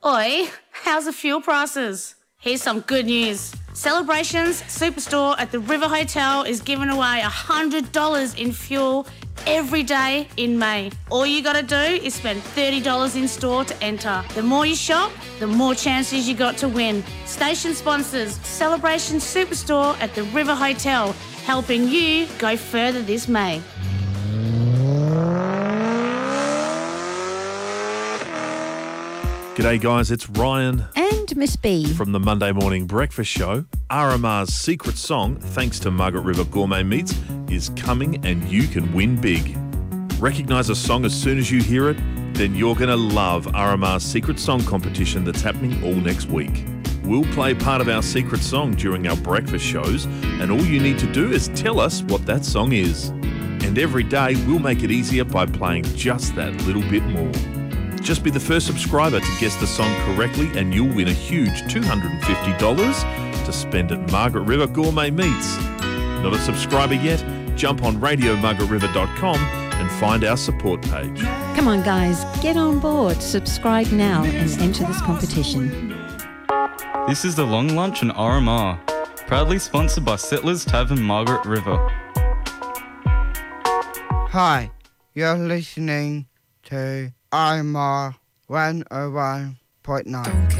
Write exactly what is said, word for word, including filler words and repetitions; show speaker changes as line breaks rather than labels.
Oi, how's the fuel prices? Here's some good news. Celebrations Superstore at the River Hotel is giving away one hundred dollars in fuel every day in May. All you got to do is spend thirty dollars in store to enter. The more you shop, the more chances you got to win. Station sponsors Celebration Superstore at the River Hotel, helping you go further this May.
G'day guys, it's Ryan
and Miss B
from the Monday Morning Breakfast Show. R M R's secret song, thanks to Margaret River Gourmet Meats, is coming and you can win big. Recognise a song as soon as you hear it? Then you're going to love R M R's secret song competition that's happening all next week. We'll play part of our secret song during our breakfast shows, and all you need to do is tell us what that song is. And every day we'll make it easier by playing just that little bit more. Just be the first subscriber to guess the song correctly and you'll win a huge two hundred fifty dollars to spend at Margaret River Gourmet Meats. Not a subscriber yet? Jump on radio margaret river dot com and find our support page.
Come on guys, get on board, subscribe now and enter this competition.
This is the Long Lunch and R M R, proudly sponsored by Settlers Tavern Margaret River.
Hi, you're listening to R M R one oh one point nine.